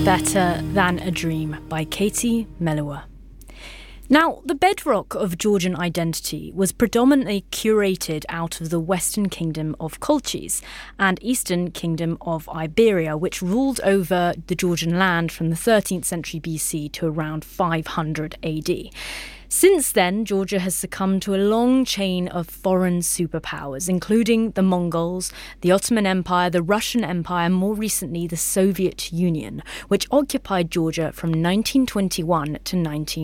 Better Than a Dream by Katie Melua. Now, the bedrock of Georgian identity was predominantly curated out of the Western Kingdom of Colchis and Eastern Kingdom of Iberia, which ruled over the Georgian land from the 13th century BC to around 500 AD. Since then, Georgia has succumbed to a long chain of foreign superpowers, including the Mongols, the Ottoman Empire, the Russian Empire, and more recently the Soviet Union, which occupied Georgia from 1921 to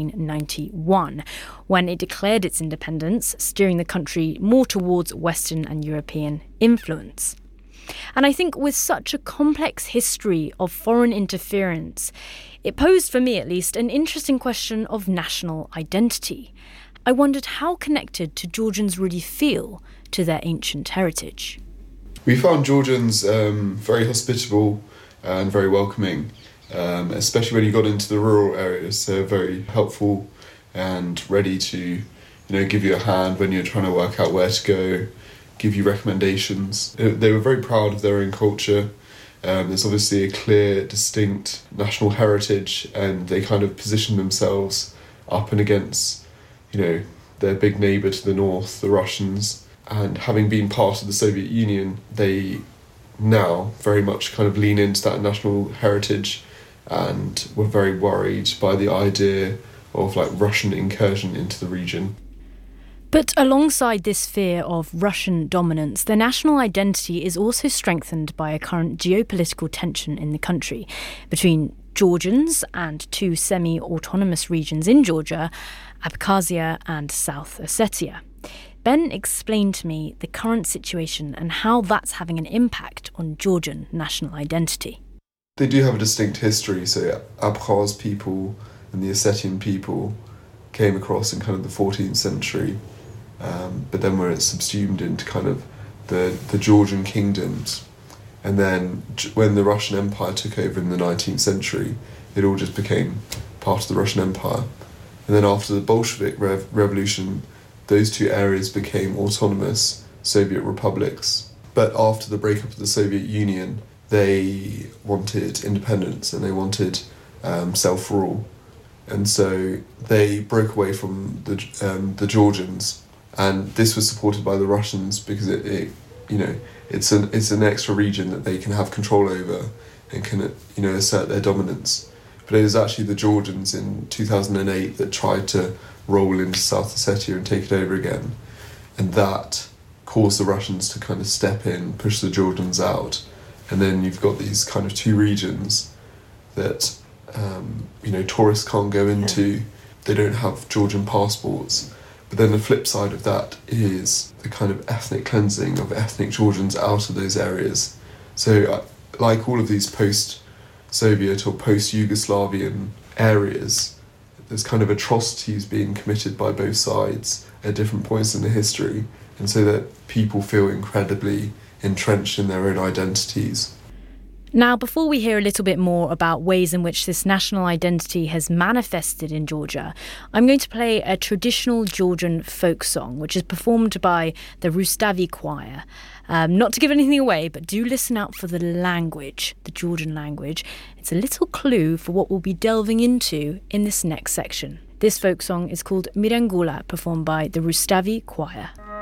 1991, when it declared its independence, steering the country more towards Western and European influence. And I think with such a complex history of foreign interference, it posed, for me at least, an interesting question of national identity. I wondered how connected do Georgians really feel to their ancient heritage. We found Georgians very hospitable and very welcoming, especially when you got into the rural areas. They're very helpful and ready to, give you a hand when you're trying to work out where to go, give you recommendations. They were very proud of their own culture. There's obviously a clear, distinct national heritage, and they kind of position themselves up and against, their big neighbour to the north, the Russians. And having been part of the Soviet Union, they now very much kind of lean into that national heritage and were very worried by the idea of Russian incursion into the region. But alongside this fear of Russian dominance, their national identity is also strengthened by a current geopolitical tension in the country between Georgians and two semi-autonomous regions in Georgia, Abkhazia and South Ossetia. Ben explained to me the current situation and how that's having an impact on Georgian national identity. They do have a distinct history, so Abkhaz people and the Ossetian people came across in kind of the 14th century. But then were subsumed into kind of the Georgian kingdoms. And then when the Russian Empire took over in the 19th century, it all just became part of the Russian Empire. And then after the Bolshevik Revolution, those two areas became autonomous Soviet republics. But after the breakup of the Soviet Union, they wanted independence and they wanted self-rule. And so they broke away from the Georgians. And this was supported by the Russians because it's an extra region that they can have control over and can assert their dominance. But it was actually the Georgians in 2008 that tried to roll into South Ossetia and take it over again, and that caused the Russians to kind of step in, push the Georgians out, and then you've got these kind of two regions that tourists can't go into. They don't have Georgian passports. But then the flip side of that is the kind of ethnic cleansing of ethnic Georgians out of those areas. So like all of these post-Soviet or post-Yugoslavian areas, there's kind of atrocities being committed by both sides at different points in the history, and so that people feel incredibly entrenched in their own identities. Now, before we hear a little bit more about ways in which this national identity has manifested in Georgia, I'm going to play a traditional Georgian folk song, which is performed by the Rustavi Choir. Not to give anything away, but do listen out for the language, the Georgian language. It's a little clue for what we'll be delving into in this next section. This folk song is called Mirengula, performed by the Rustavi Choir.